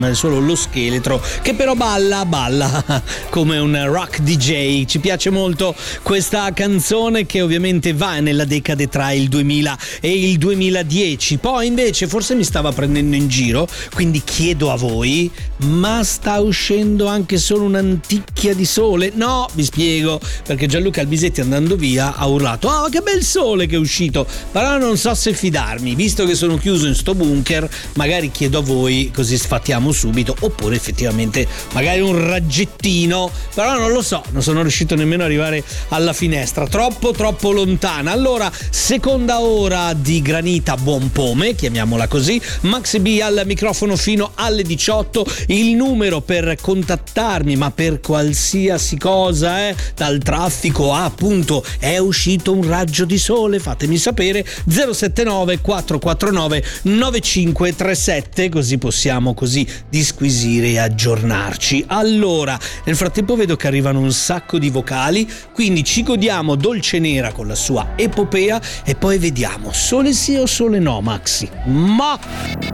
è solo lo scheletro che però balla come un rock DJ. Ci piace molto questa canzone, che ovviamente va nella decade tra il 2000 e il 2010. Poi invece forse mi stava prendendo in giro, quindi chiedo a voi: ma sta uscendo anche solo un'anticchia di sole? No, vi spiego, perché Gianluca Albisetti, andando via, ha urlato: ah, che bel sole che è uscito, però non so se fidarmi, visto che sono chiuso in sto bunker. Magari chiedo a voi, così sfattiamo subito, oppure effettivamente magari un raggettino, però non lo so, non sono riuscito nemmeno ad arrivare alla finestra, troppo lontana. Allora, seconda ora di Granita Buon Pome, chiamiamola così, Maxi B al microfono fino alle 18. Il numero per contattarmi, ma per qualsiasi cosa, dal traffico a appunto è uscito un raggio di sole, fatemi sapere. 079 449 9537, così possiamo disquisire e aggiornarci. Allora, nel frattempo vedo che arrivano un sacco di vocali, quindi ci godiamo Dolce Nera con la sua epopea e poi vediamo sole sì o sole no, Maxi. Ma